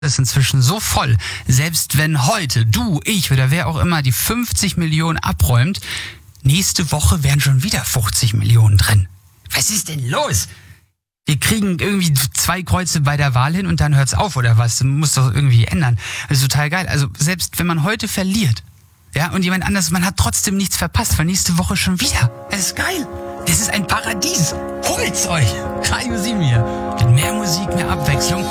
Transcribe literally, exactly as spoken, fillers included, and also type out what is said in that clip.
ist inzwischen so voll, selbst wenn heute du, ich oder wer auch immer die fünfzig Millionen abräumt, nächste Woche wären schon wieder fünfzig Millionen drin. Was ist denn los? Wir kriegen irgendwie zwei Kreuze bei der Wahl hin und dann hört's auf oder was? Das muss doch irgendwie ändern. Das ist total geil. Also selbst wenn man heute verliert, ja, und jemand anders, man hat trotzdem nichts verpasst, weil nächste Woche schon wieder. Das ist geil. Das ist ein Paradies. Holt's euch. Radio sieben hier. Mit mehr Musik, mehr Abwechslung.